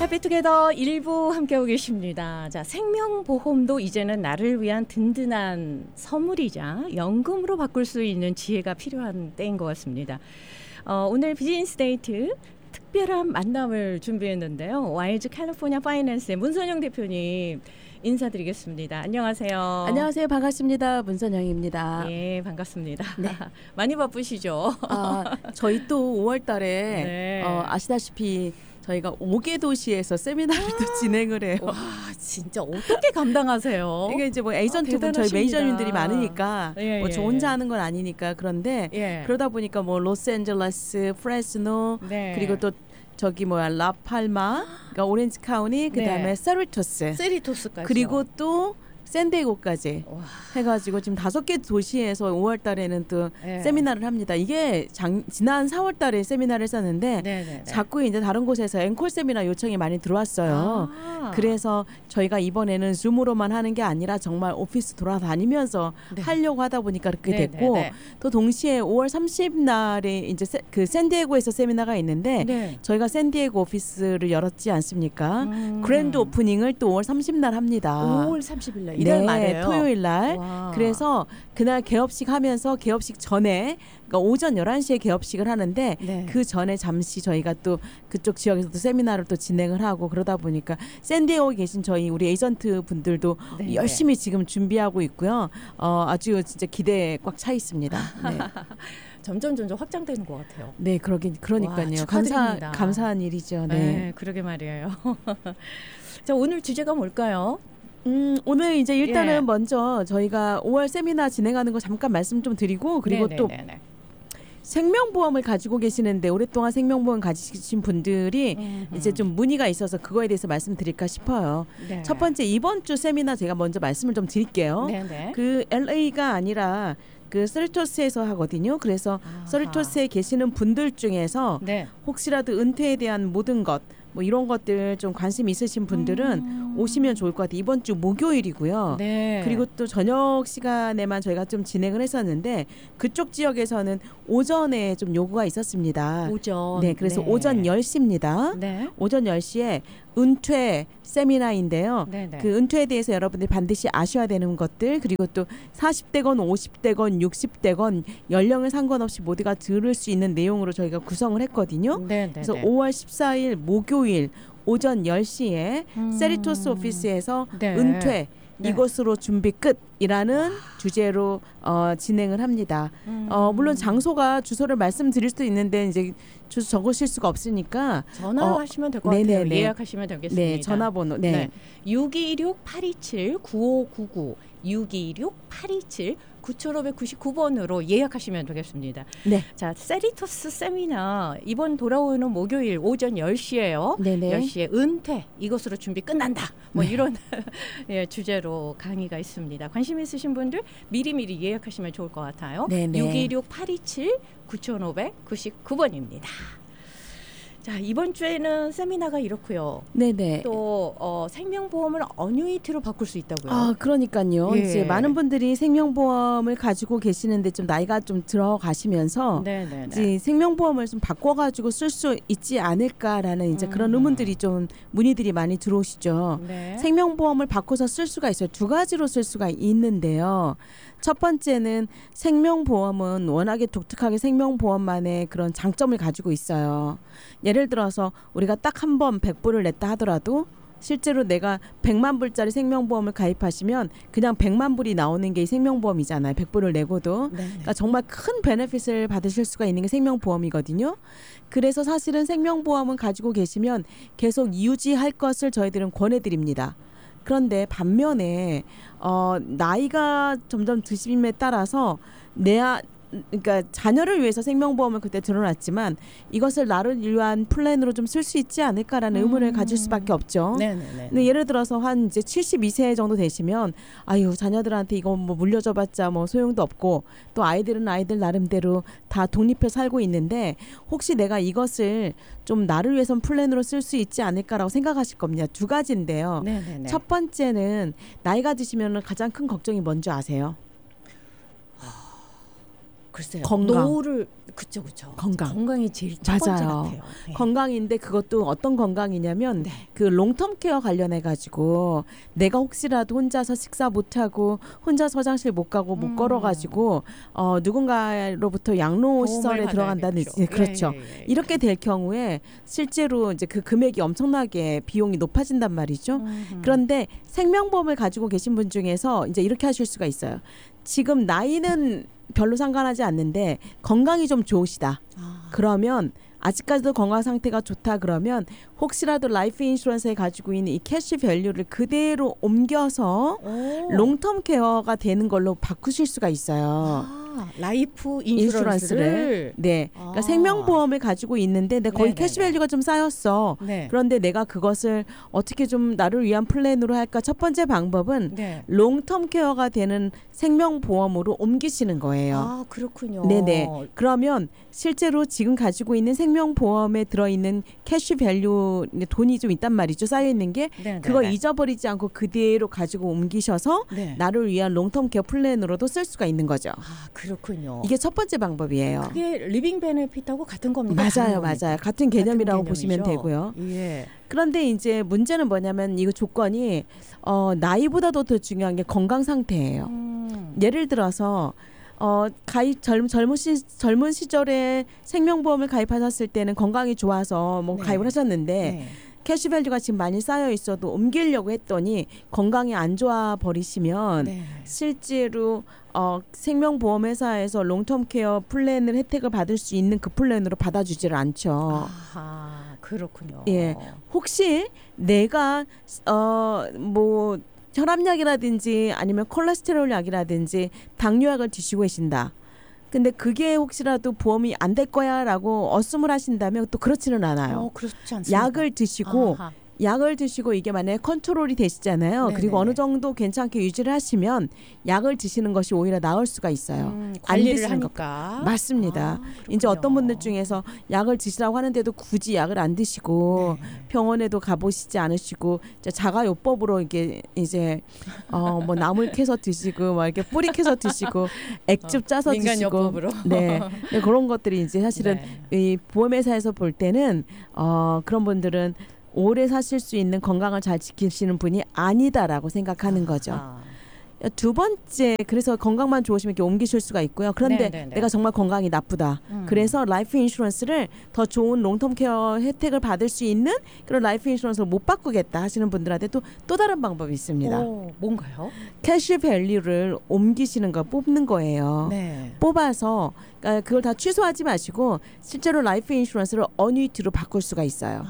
해피투게더 1부 함께하고 계십니다. 자, 생명보험도 이제는 나를 위한 든든한 선물이자 연금으로 바꿀 수 있는 지혜가 필요한 때인 것 같습니다. 오늘 비즈니스 데이트 특별한 만남을 준비했는데요. 와일즈 캘리포니아 파이낸스의 문선영 대표님 인사드리겠습니다. 안녕하세요. 안녕하세요. 반갑습니다. 문선영입니다. 예, 반갑습니다. 네. 많이 바쁘시죠? 저희 또 5월 달에 네. 아시다시피 저희가 5개 도시에서 세미나를 또 진행을 해요. 와, 진짜 어떻게 감당하세요? 이게 이제 뭐 에이전트분 저희 매니저님들이 많으니까 예, 뭐 저 혼자 하는 건 아니니까 그런데 예. 그러다 보니까 뭐 로스앤젤레스, 프레스노 네. 그리고 또 저기 뭐야 라팔마, 그러니까 오렌지 카운티 그다음에 네. 세리토스까지 그리고 또 샌디에고까지 와. 해가지고 지금 5개 도시에서 5월 달에는 또 네. 세미나를 합니다. 이게 지난 4월 달에 세미나를 했었는데 네네네. 자꾸 이제 다른 곳에서 앵콜 세미나 요청이 많이 들어왔어요. 그래서 저희가 이번에는 줌으로만 하는 게 아니라 정말 오피스 돌아다니면서 네. 하려고 하다 보니까 그렇게 네네네. 됐고 또 동시에 5월 30날에 이제 그 샌디에고에서 세미나가 있는데 네. 저희가 샌디에고 오피스를 열었지 않습니까? 그랜드 오프닝을 또 5월 30날 합니다. 5월 30일 날 이달 네, 말이에요. 토요일 날. 와. 그래서 그날 개업식 하면서 개업식 전에 그러니까 오전 11시에 개업식을 하는데 네. 그 전에 잠시 저희가 또 그쪽 지역에서도 세미나를 또 진행을 하고 그러다 보니까 샌디에고에 계신 저희 우리 에이전트 분들도 네. 열심히 지금 준비하고 있고요. 아주 진짜 기대에 꽉 차 있습니다. 네. 점점 확장되는 것 같아요. 네, 그러니까요. 와, 축하드립니다. 감사한 일이죠. 네. 네, 그러게 말이에요. 자, 오늘 주제가 뭘까요? 오늘 이제 일단은 예. 먼저 저희가 5월 세미나 진행하는 거 잠깐 말씀 좀 드리고 그리고 또 네네네네. 생명보험을 가지고 계시는데 오랫동안 생명보험 가지신 분들이 이제 좀 문의가 있어서 그거에 대해서 말씀드릴까 싶어요. 네. 첫 번째 이번 주 세미나 제가 먼저 말씀을 좀 드릴게요. 네네. 그 LA가 아니라 그 서리토스에서 하거든요. 그래서 아하. 서리토스에 계시는 분들 중에서 네. 혹시라도 은퇴에 대한 모든 것 뭐 이런 것들 좀 관심 있으신 분들은 오시면 좋을 것 같아요. 이번 주 목요일이고요. 네. 그리고 또 저녁 시간에만 저희가 좀 진행을 했었는데 그쪽 지역에서는 오전에 좀 요구가 있었습니다. 오전. 네, 그래서 네. 오전 10시입니다. 네. 오전 10시에 은퇴 세미나인데요. 네네. 그 은퇴에 대해서 여러분들이 반드시 아셔야 되는 것들 그리고 또 40대건 50대건 60대건 연령을 상관없이 모두가 들을 수 있는 내용으로 저희가 구성을 했거든요. 네네네. 그래서 5월 14일 목요일 오전 10시에 세리토스 오피스에서 네. 은퇴 네. 이것으로 준비 끝이라는 주제로 진행을 합니다. 물론 장소가 주소를 말씀드릴 수도 있는데 이제 주소 적으실 수가 없으니까 전화하시면 될 것 같아요. 네네네. 예약하시면 되겠습니다. 네, 전화번호 네. 626-827-9599 626-827-9599번으로 예약하시면 되겠습니다. 네. 자, 세리토스 세미나 이번 돌아오는 목요일 오전 10시에요. 네네. 10시에 은퇴 이것으로 준비 끝난다. 뭐 네. 이런 예, 주제로 강의가 있습니다. 관심 있으신 분들 미리미리 예약하시면 좋을 것 같아요. 네네. 626-827-9599번입니다. 자, 이번 주에는 세미나가 이렇고요. 네네. 또 생명보험을 어뉴이티로 바꿀 수 있다고요. 아, 그러니까요. 예. 이제 많은 분들이 생명보험을 가지고 계시는데 좀 나이가 좀 들어가시면서 네네네. 이제 생명보험을 좀 바꿔가지고 쓸 수 있지 않을까라는 이제 그런 의문들이 좀 문의들이 많이 들어오시죠. 네. 생명보험을 바꿔서 쓸 수가 있어요. 두 가지로 쓸 수가 있는데요. 첫 번째는 생명보험은 워낙에 독특하게 생명보험만의 그런 장점을 가지고 있어요. 예를 들어서 우리가 딱 한 번 100불을 냈다 하더라도 실제로 내가 100만 불짜리 생명보험을 가입하시면 그냥 100만 불이 나오는 게 생명보험이잖아요. 100불을 내고도. 네. 그러니까 정말 큰 베네핏을 받으실 수가 있는 게 생명보험이거든요. 그래서 사실은 생명보험은 가지고 계시면 계속 유지할 것을 저희들은 권해드립니다. 그런데 반면에 나이가 점점 드심에 따라서 그러니까 자녀를 위해서 생명보험을 그때 들어놨지만 이것을 나를 위한 플랜으로 좀 쓸 수 있지 않을까라는 의문을 가질 수밖에 없죠. 네네네. 근데 예를 들어서 한 이제 72세 정도 되시면 아유 자녀들한테 이거 뭐 물려줘봤자 뭐 소용도 없고 또 아이들은 아이들 나름대로 다 독립해 살고 있는데 혹시 내가 이것을 좀 나를 위해선 플랜으로 쓸 수 있지 않을까라고 생각하실 겁니다. 두 가지인데요. 네네네. 첫 번째는 나이가 드시면 가장 큰 걱정이 뭔지 아세요? 글쎄요. 건강. 노후를 그쵸. 건강이 제일 첫 번째 맞아요. 같아요. 네. 건강인데 그것도 어떤 건강이냐면 네. 그 롱텀 케어 관련해 가지고 내가 혹시라도 혼자서 식사 못 하고 혼자서 화장실 못 가고 못 걸어 가지고 누군가로부터 양로 시설에 들어간다는 그렇죠. 예. 이렇게 될 경우에 실제로 이제 그 금액이 엄청나게 비용이 높아진단 말이죠. 그런데 생명보험을 가지고 계신 분 중에서 이제 이렇게 하실 수가 있어요. 지금 나이는 별로 상관하지 않는데 건강이 좀 좋으시다. 그러면 아직까지도 건강 상태가 좋다 그러면 혹시라도 라이프 인슈런스에 가지고 있는 이 캐시 밸류를 그대로 옮겨서 롱텀 케어가 되는 걸로 바꾸실 수가 있어요. 라이프 인슈런스를 네, 그러니까 생명보험을 가지고 있는데 내 거기 캐시 밸류가 좀 쌓였어. 네. 그런데 내가 그것을 어떻게 좀 나를 위한 플랜으로 할까? 첫 번째 방법은 네. 롱텀 케어가 되는 생명보험으로 옮기시는 거예요. 아, 그렇군요. 네네. 그러면 실제로 지금 가지고 있는 생명보험에 들어있는 캐시 밸류 돈이 좀 있단 말이죠. 쌓여 있는 게 그거 잊어버리지 않고 그대로 가지고 옮기셔서 나를 위한 롱텀 케어 플랜으로도 쓸 수가 있는 거죠. 아, 그렇군요. 이게 첫 번째 방법이에요. 그게 리빙 베네핏하고 같은 겁니까? 맞아요. 같은 개념이라고 보시면 되고요. 예. 그런데 이제 문제는 뭐냐면 이거 조건이 나이보다도 더 중요한 게 건강 상태예요. 예를 들어서 젊은 시절에 생명보험을 가입하셨을 때는 건강이 좋아서 가입을 하셨는데 캐시밸류가 지금 많이 쌓여 있어도 옮기려고 했더니 건강이 안 좋아 버리시면 실제로 생명보험 회사에서 롱텀 케어 플랜을 혜택을 받을 수 있는 그 플랜으로 받아주지를 않죠. 아, 그렇군요. 예, 혹시 내가 뭐 혈압약이라든지 아니면 콜레스테롤 약이라든지 당뇨약을 드시고 계신다. 근데 그게 혹시라도 보험이 안 될 거야라고 어씀을 하신다면 또 그렇지는 않아요. 그렇지 않습니다. 약을 드시고 이게 만약에 컨트롤이 되시잖아요. 네네네. 그리고 어느 정도 괜찮게 유지를 하시면 약을 드시는 것이 오히려 나을 수가 있어요. 관리를 하니까. 맞습니다. 이제 어떤 분들 중에서 약을 드시라고 하는데도 굳이 약을 안 드시고 병원에도 가보시지 않으시고 자가요법으로 이제 뭐 나물 캐서 드시고 막 이렇게 뿌리 캐서 드시고 액즙 짜서 드시고 민간요법으로. 네, 그런 것들이 이제 사실은 이 보험회사에서 볼 때는 그런 분들은 오래 사실 수 있는 건강을 잘 지키시는 분이 아니다라고 생각하는 거죠. 두 번째, 그래서 건강만 좋으시면 이렇게 옮기실 수가 있고요. 그런데 내가 정말 건강이 나쁘다. 그래서 라이프 인슈런스를 더 좋은 롱텀 케어 혜택을 받을 수 있는 그런 라이프 인슈런스를 못 바꾸겠다 하시는 분들한테 또 다른 방법이 있습니다. 뭔가요? 캐시 밸류를 옮기시는 거 뽑는 거예요. 뽑아서 그걸 다 취소하지 마시고 실제로 라이프 인슈런스를 어뉴이티로 바꿀 수가 있어요.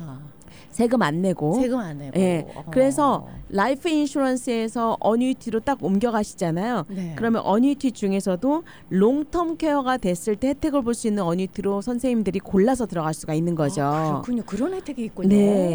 세금 안 내고. 예. 그래서 라이프 인슈런스에서 어뉴이티로 딱 옮겨가시잖아요. 그러면 어뉴이티 중에서도 롱텀 케어가 됐을 때 혜택을 볼 수 있는 어뉴이티로 선생님들이 골라서 들어갈 수가 있는 거죠. 그렇군요. 그런 혜택이 있군요.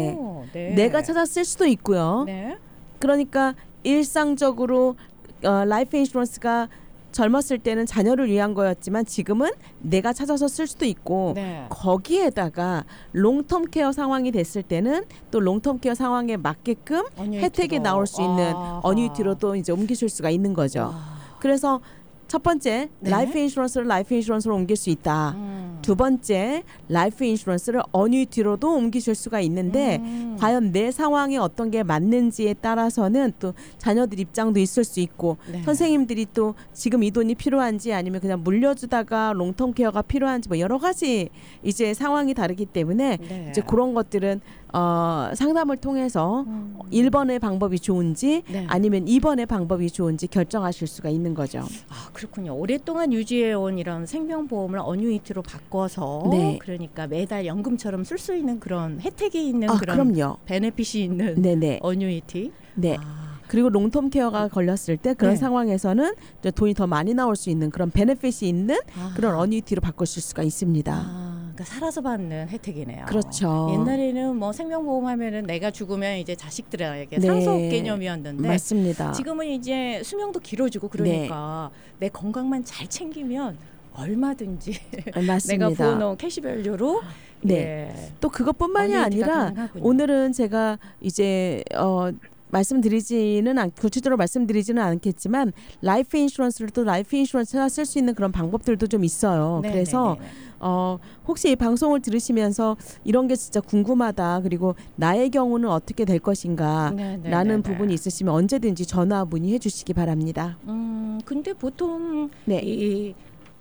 내가 찾아 쓸 수도 있고요. 그러니까 일상적으로 라이프 인슈런스가 젊었을 때는 자녀를 위한 거였지만 지금은 내가 찾아서 쓸 수도 있고 거기에다가 롱텀 케어 상황이 됐을 때는 또 롱텀 케어 상황에 맞게끔 혜택이 나올 수 있는 어뉴이티로 또 이제 옮기실 수가 있는 거죠. 그래서 첫 번째 라이프 인슈런스를 라이프 인슈런스로 옮길 수 있다. 두 번째 라이프 인슈런스를 어뉴이티로도 옮기실 수가 있는데 과연 내 상황에 어떤 게 맞는지에 따라서는 또 자녀들 입장도 있을 수 있고 선생님들이 또 지금 이 돈이 필요한지 아니면 그냥 물려주다가 롱텀 케어가 필요한지 뭐 여러 가지 이제 상황이 다르기 때문에 이제 그런 것들은 상담을 통해서 1번의 방법이 좋은지 아니면 2번의 방법이 좋은지 결정하실 수가 있는 거죠. 그렇군요. 오랫동안 유지해온 이런 생명보험을 어뉴이티로 바꿔서 그러니까 매달 연금처럼 쓸 수 있는 그런 혜택이 있는 그런 그럼요. 베네핏이 있는 어뉴이티. 그리고 롱텀 케어가 걸렸을 때 그런 상황에서는 이제 돈이 더 많이 나올 수 있는 그런 베네핏이 있는 그런 어뉴이티로 바꾸실 수가 있습니다. 그러니까 살아서 받는 혜택이네요. 그렇죠. 옛날에는 뭐 생명보험 하면은 내가 죽으면 이제 자식들에게 상속 개념이었는데 맞습니다. 지금은 이제 수명도 길어지고 그러니까 내 건강만 잘 챙기면 얼마든지 내가 부어놓은 캐시밸류로 또 그것뿐만이 아니라 오늘은 제가 이제 구체적으로 말씀드리지는 않겠지만 라이프 인슈런스를 또 라이프 인슈런스 찾아 쓸 수 있는 그런 방법들도 좀 있어요. 네, 그래서 네, 네, 네. 혹시 이 방송을 들으시면서 이런 게 진짜 궁금하다. 그리고 나의 경우는 어떻게 될 것인가 네, 네, 라는 네, 네. 부분이 있으시면 언제든지 전화 문의해 주시기 바랍니다. 근데 보통 네. 이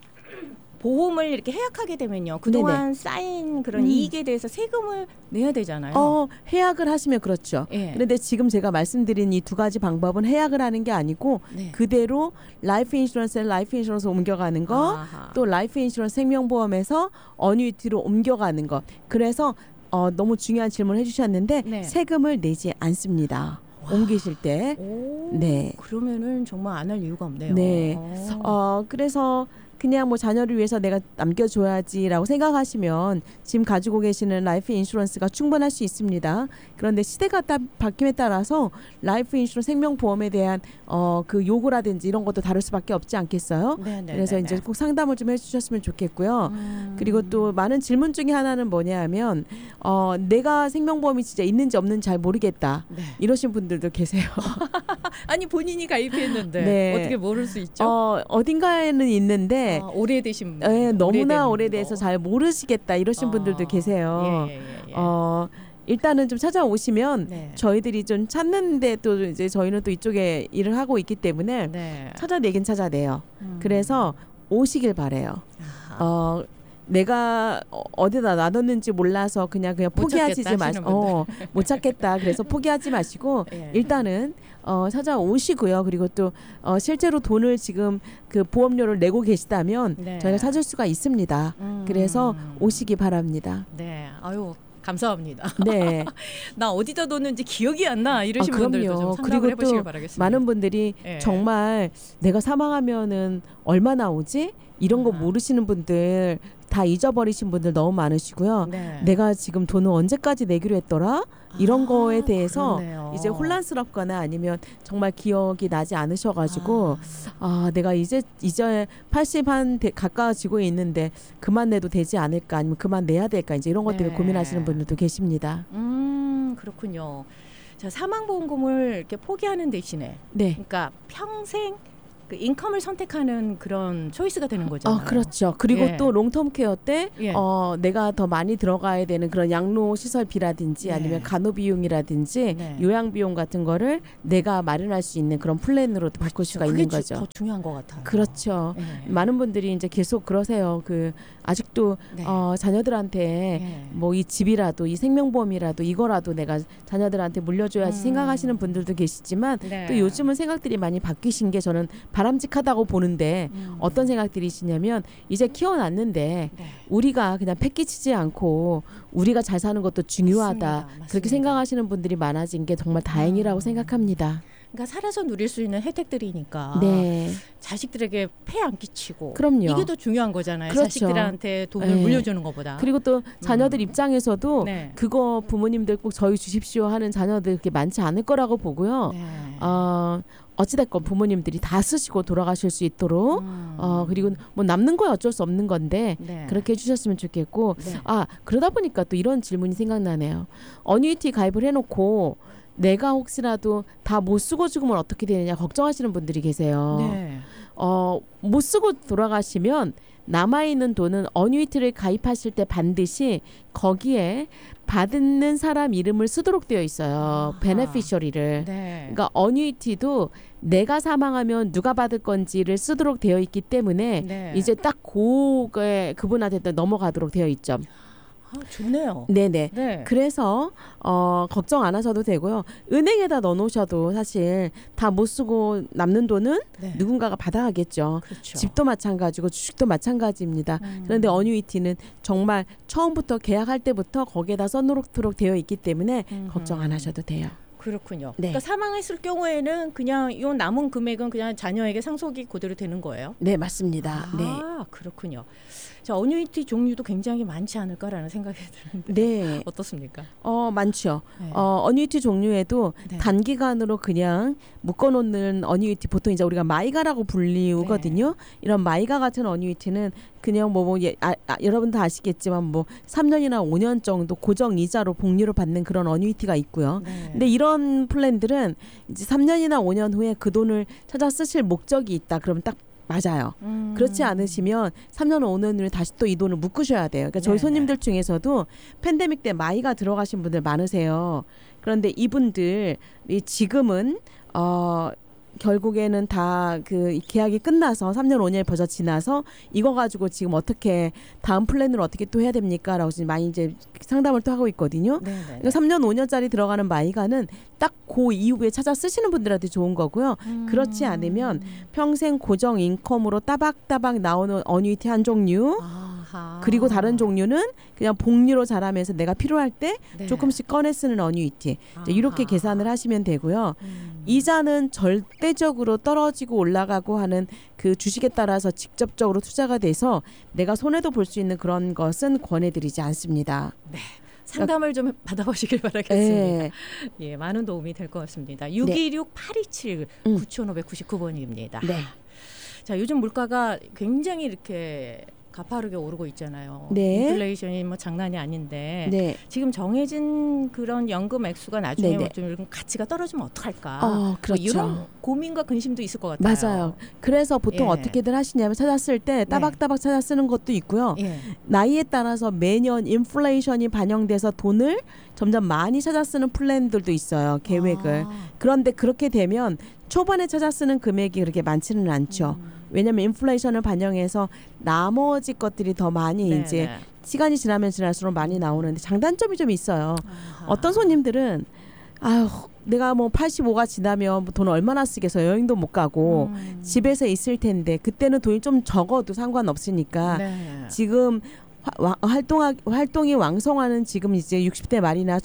보험을 이렇게 해약하게 되면요. 그동안 쌓인 그런 이익에 대해서 세금을 내야 되잖아요. 해약을 하시면 그렇죠. 예. 그런데 지금 제가 말씀드린 이 두 가지 방법은 해약을 하는 게 아니고 네. 그대로 라이프 인슈런스에 라이프 인슈런스 옮겨가는 거, 아하. 또 라이프 인슈런스 생명보험에서 어뉴이티로 옮겨가는 거. 그래서 너무 중요한 질문을 해주셨는데 네. 세금을 내지 않습니다. 옮기실 때. 오, 네. 그러면은 정말 안 할 이유가 없네요. 네. 그래서 그냥 뭐 자녀를 위해서 내가 남겨줘야지라고 생각하시면 지금 가지고 계시는 라이프 인슈런스가 충분할 수 있습니다. 그런데 시대가 바뀜에 따라서 라이프 인슈런스 생명보험에 대한 그 요구라든지 이런 것도 다를 수밖에 없지 않겠어요? 네, 네, 그래서 네, 이제 네. 꼭 상담을 좀 해주셨으면 좋겠고요. 그리고 또 많은 질문 중에 하나는 뭐냐하면 내가 생명보험이 진짜 있는지 없는지 잘 모르겠다. 네. 이러신 분들도 계세요. 아니 본인이 가입했는데 네. 어떻게 모를 수 있죠? 어딘가에는 있는데 오래되신 너무나 오래된 오래돼서 거. 잘 모르시겠다 이러신 분들도 계세요. 예, 예, 예. 일단은 좀 찾아오시면 네. 저희들이 좀 찾는데 또 이제 저희는 또 이쪽에 일을 하고 있기 때문에 네. 찾아내긴 찾아내요. 그래서 오시길 바래요. 아하. 내가 어디다 놔뒀는지 몰라서 그냥 못 포기하지 찾겠다 마시고 못 찾겠다. 그래서 포기하지 마시고 예. 일단은 찾아오시고요. 그리고 또 실제로 돈을 지금 그 보험료를 내고 계시다면 네. 저희가 찾을 수가 있습니다. 그래서 오시기 바랍니다. 네. 아유 감사합니다. 네. 나 어디다 뒀는지 기억이 안 나 이러신 분들도 좀 그럼요. 상담을 그리고 해보시길 또 바라겠습니다. 많은 분들이 예. 정말 내가 사망하면은 얼마 나오지? 이런 거 아하. 모르시는 분들 다 잊어버리신 분들 너무 많으시고요. 네. 내가 지금 돈을 언제까지 내기로 했더라? 이런 거에 대해서 그렇네요. 이제 혼란스럽거나 아니면 정말 기억이 나지 않으셔가지고 내가 이제 80 한 가까워지고 있는데 그만 내도 되지 않을까 아니면 그만 내야 될까 이제 이런 것 때문에 네. 고민하시는 분들도 계십니다. 그렇군요. 자, 사망보험금을 이렇게 포기하는 대신에 네. 그러니까 평생 그 인컴을 선택하는 그런 초이스가 되는 거잖아요. 그렇죠. 그리고 예. 또 롱텀 케어 때 예. 내가 더 많이 들어가야 되는 그런 양로 시설비라든지 네. 아니면 간호 비용이라든지 네. 요양 비용 같은 거를 내가 마련할 수 있는 그런 플랜으로도 바꿀 수가 그게 있는 거죠. 더 중요한 것 같아요. 그렇죠. 예. 많은 분들이 이제 계속 그러세요. 아직도 네. 자녀들한테 예. 뭐 이 집이라도 이 생명보험이라도 이거라도 내가 자녀들한테 물려줘야지 생각하시는 분들도 계시지만 네. 또 요즘은 생각들이 많이 바뀌신 게 저는 바람직하다고 보는데 어떤 생각들이시냐면 이제 키워놨는데 네. 우리가 그냥 패기치지 않고 우리가 잘 사는 것도 중요하다. 맞습니다. 그렇게 생각하시는 분들이 많아진 게 정말 다행이라고 생각합니다. 그러니까 살아서 누릴 수 있는 혜택들이니까 네. 자식들에게 폐 안 끼치고 그럼요. 이게 더 중요한 거잖아요. 그렇죠. 자식들한테 돈을 네. 물려주는 것보다. 그리고 또 자녀들 입장에서도 네. 그거 부모님들 꼭 저희 주십시오 하는 자녀들 그렇게 많지 않을 거라고 보고요. 네. 어찌됐건 부모님들이 다 쓰시고 돌아가실 수 있도록 그리고 뭐 남는 거야 어쩔 수 없는 건데 네. 그렇게 해주셨으면 좋겠고 네. 그러다 보니까 또 이런 질문이 생각나네요. 어뉴이티 가입을 해놓고 내가 혹시라도 다 못 쓰고 죽으면 어떻게 되느냐 걱정하시는 분들이 계세요. 네. 못 쓰고 돌아가시면 남아있는 돈은 어뉴이티를 가입하실 때 반드시 거기에 받는 사람 이름을 쓰도록 되어 있어요. 아하. 베네피셔리를. 네. 그러니까 어뉴이티도 내가 사망하면 누가 받을 건지를 쓰도록 되어 있기 때문에 네. 이제 딱 그분한테 넘어가도록 되어 있죠. 좋네요. 네네. 네. 그래서 걱정 안 하셔도 되고요. 은행에다 넣어놓으셔도 사실 다 못 쓰고 남는 돈은 네. 누군가가 받아가겠죠. 그렇죠. 집도 마찬가지고 주식도 마찬가지입니다. 그런데 어뉴이티는 정말 처음부터 계약할 때부터 거기에다 써놓도록 되어 있기 때문에 걱정 안 하셔도 돼요. 그렇군요. 네. 그러니까 사망했을 경우에는 그냥 이 남은 금액은 그냥 자녀에게 상속이 그대로 되는 거예요. 네, 맞습니다. 네. 그렇군요. 자, 어뉴이티 종류도 굉장히 많지 않을까라는 생각이 드는데 네. 어떻습니까? 많죠. 네. 어뉴이티 종류에도 네. 단기간으로 그냥 묶어놓는 어뉴이티 보통 이제 우리가 마이가라고 불리우거든요. 이런 마이가 같은 어뉴이티는 그냥 여러분 다 아시겠지만 뭐 3년이나 5년 정도 고정 이자로 복리로 받는 그런 어뉴이티가 있고요. 네. 근데 이런 플랜들은 이제 3년이나 5년 후에 그 돈을 찾아 쓰실 목적이 있다. 그러면 딱 맞아요. 그렇지 않으시면 3년, 5년 후에 다시 또 이 돈을 묶으셔야 돼요. 그러니까 저희 네네. 손님들 중에서도 팬데믹 때 마이가 들어가신 분들 많으세요. 그런데 이분들이 지금은 결국에는 다 그 계약이 끝나서 3년 5년이 벌써 지나서 이거 가지고 지금 어떻게 다음 플랜을 어떻게 또 해야 됩니까라고 지금 많이 이제 상담을 또 하고 있거든요. 네네. 그러니까 3년 5년짜리 들어가는 마이가는 딱 그 이후에 찾아 쓰시는 분들한테 좋은 거고요. 그렇지 않으면 평생 고정 인컴으로 따박따박 나오는 어뉴이티 한 종류 아하. 그리고 다른 종류는 그냥 복리로 자라면서 내가 필요할 때 네. 조금씩 꺼내 쓰는 어뉴이티 이제 이렇게 아하. 계산을 하시면 되고요. 이자는 절대적으로 떨어지고 올라가고 하는 그 주식에 따라서 직접적으로 투자가 돼서 내가 손해도 볼 수 있는 그런 것은 권해드리지 않습니다. 상담을 좀 받아보시길 바라겠습니다. 네. 예, 많은 도움이 될 것 같습니다. 626-827-9599번입니다. 네. 자, 요즘 물가가 굉장히 이렇게 가파르게 오르고 있잖아요. 네. 인플레이션이 뭐 장난이 아닌데 네. 지금 정해진 그런 연금 액수가 나중에 네네. 좀 가치가 떨어지면 어떡할까? 그렇죠. 뭐 이런 고민과 근심도 있을 것 같아요. 맞아요. 그래서 보통 예. 어떻게들 하시냐면 찾아 쓸 때 따박따박 찾아 쓰는 것도 있고요. 예. 나이에 따라서 매년 인플레이션이 반영돼서 돈을 점점 많이 찾아 쓰는 플랜들도 있어요. 계획을. 그런데 그렇게 되면 초반에 찾아 쓰는 금액이 그렇게 많지는 않죠. 왜냐하면 인플레이션을 반영해서 나머지 것들이 더 많이 네네. 이제 시간이 지나면 지날수록 많이 나오는데 장단점이 좀 있어요. 아하. 어떤 손님들은 아유 내가 뭐 85가 지나면 뭐 돈 얼마나 쓰겠어 여행도 못 가고 집에서 있을 텐데 그때는 돈이 좀 적어도 상관없으니까 네. 지금 활동이 왕성하는 지금 이제 60대 말이나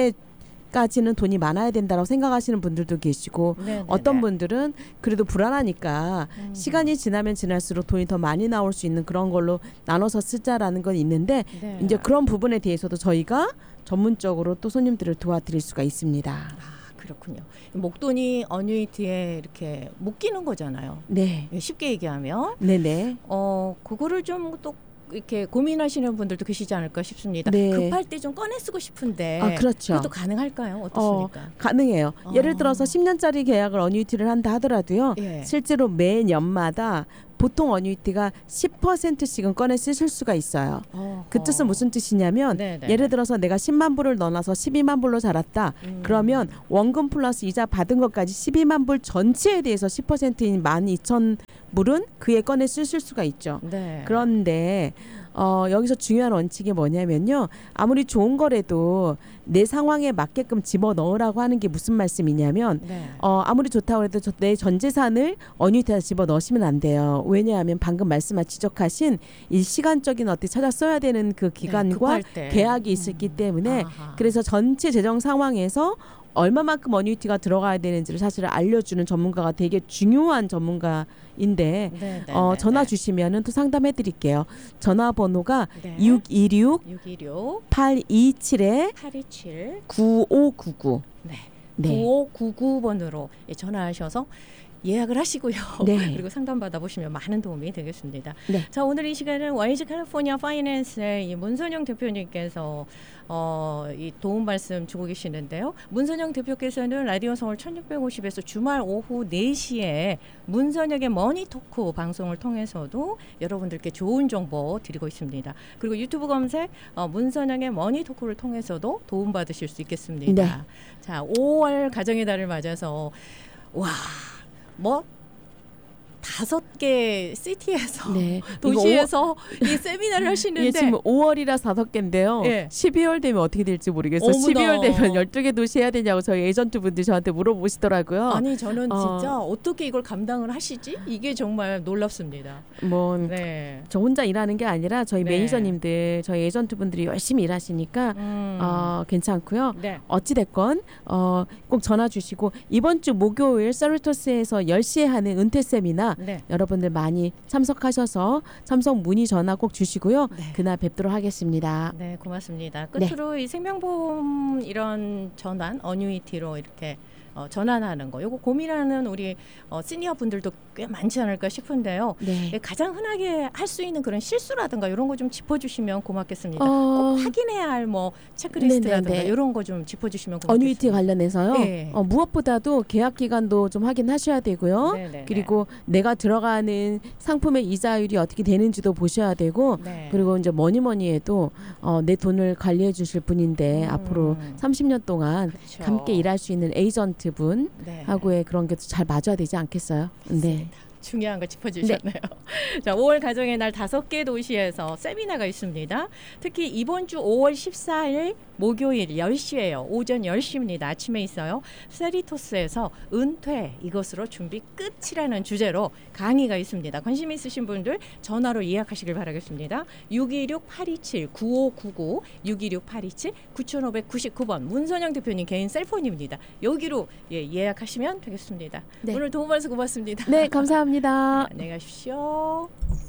70대까지는 돈이 많아야 된다고 생각하시는 분들도 계시고 네네네. 어떤 분들은 그래도 불안하니까 시간이 지나면 지날수록 돈이 더 많이 나올 수 있는 그런 걸로 나눠서 쓰자라는 건 있는데 네. 이제 그런 부분에 대해서도 저희가 전문적으로 또 손님들을 도와드릴 수가 있습니다. 그렇군요. 목돈이 어뉴이티에 이렇게 묶이는 거잖아요. 네. 예, 쉽게 얘기하면 네네. 그거를 좀 또 이렇게 고민하시는 분들도 계시지 않을까 싶습니다. 네. 급할 때 좀 꺼내 쓰고 싶은데 그렇죠. 그것도 가능할까요? 어떻습니까? 가능해요. 예를 들어서 10년짜리 계약을 어뉴이티를 한다 하더라도요. 예. 실제로 매년마다 보통 어뉴이티가 10%씩은 꺼내 쓰실 수가 있어요. 그 뜻은 무슨 뜻이냐면 네네. 예를 들어서 내가 10만 불을 넣어놔서 12만 불로 자랐다. 그러면 원금 플러스 이자 받은 것까지 12만 불 전체에 대해서 10%인 12,000불은 그에 꺼내 쓰실 수가 있죠. 네. 그런데 여기서 중요한 원칙이 뭐냐면요. 아무리 좋은 거라도 내 상황에 맞게끔 집어넣으라고 하는 게 무슨 말씀이냐면 네. 아무리 좋다고 해도 내 전 재산을 어뉴이티에 집어넣으시면 안 돼요. 왜냐하면 방금 지적하신 이 시간적인 어떻게 찾아 써야 되는 그 기간과 급할 때. 계약이 있기 때문에 아하. 그래서 전체 재정 상황에서 얼마만큼 어뉴이티가 들어가야 되는지를 사실 알려주는 전문가가 되게 중요한 전문가인데 네, 네, 전화 네. 주시면은 또 상담해 드릴게요. 전화번호가 네. 626 626 827에 827 9599. 네. 네. 9599번으로 전화하셔서 예약을 하시고요. 네. 그리고 상담 받아보시면 많은 도움이 되겠습니다. 네. 자, 오늘 이 시간은 YG 캘리포니아 파이낸스의 이 문선영 대표님께서 이 도움 말씀 주고 계시는데요. 문선영 대표께서는 라디오 서울 1650에서 주말 오후 4시에 문선영의 머니 토크 방송을 통해서도 여러분들께 좋은 정보 드리고 있습니다. 그리고 유튜브 검색 문선영의 머니 토크를 통해서도 도움 받으실 수 있겠습니다. 네. 자, 5월 가정의 달을 맞아서 뭐 5개 시티에서 네. 도시에서 이 세미나를 하시는데 이게 지금 5월이라 5개인데요. 예. 12월 되면 어떻게 될지 모르겠어요. 어머나. 12월 되면 12개 도시 해야 되냐고 저희 에이전트분들이 저한테 물어보시더라고요. 아니 저는 진짜 어떻게 이걸 감당을 하시지? 이게 정말 놀랍습니다. 뭐 네. 저 혼자 일하는 게 아니라 저희 네. 매니저님들, 저희 에이전트분들이 열심히 일하시니까 괜찮고요. 네. 어찌 됐건 꼭 전화 주시고 이번 주 목요일 서리토스에서 10시에 하는 은퇴 세미나 네. 여러분들 많이 참석하셔서 참석 문의 전화 꼭 주시고요. 네. 그날 뵙도록 하겠습니다. 네, 고맙습니다. 끝으로 이 생명보험 이런 전환 어뉴이티로 이렇게 전환하는 거. 요거 고민하는 우리 시니어 분들도 꽤 많지 않을까 싶은데요. 네. 가장 흔하게 할 수 있는 그런 실수라든가 이런 거 좀 짚어주시면 고맙겠습니다. 꼭 확인해야 할 뭐 체크리스트라든가 네네네. 이런 거 좀 짚어주시면 고맙겠습니다. 어뉴이티 관련해서요. 네. 무엇보다도 계약 기간도 좀 확인하셔야 되고요. 네네네. 그리고 내가 들어가는 상품의 이자율이 어떻게 되는지도 보셔야 되고, 네. 그리고 이제 뭐니 해도 내 돈을 관리해 주실 분인데 앞으로 30년 동안 그쵸. 함께 일할 수 있는 에이전트 네. 분하고의 그런 게 잘 맞아야 되지 않겠어요? 네. 중요한 거 짚어주셨네요. 자, 5월 가정의 날 5개 도시에서 세미나가 있습니다. 특히 이번 주 5월 14일 목요일 10시예요. 오전 10시입니다. 아침에 있어요. 세리토스에서 은퇴 이것으로 준비 끝이라는 주제로 강의가 있습니다. 관심 있으신 분들 전화로 예약하시길 바라겠습니다. 626-827-9599 626-827-9599번 문선영 대표님 개인 셀폰입니다. 여기로 예약하시면 되겠습니다. 네. 오늘 도움 말씀 고맙습니다. 네, 감사합니다. 안녕히 가십시오.